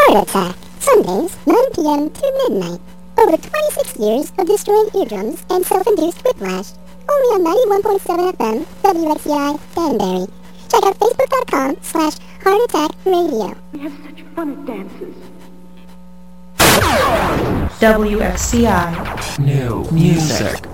Heart Attack, Sundays, 9 p.m. to midnight. Over 26 years of destroying eardrums and self-induced whiplash. Only on 91.7 FM, WXCI, Danbury. Check out facebook.com/Heart Attack Radio. We have such fun at dances. WXCI. New music.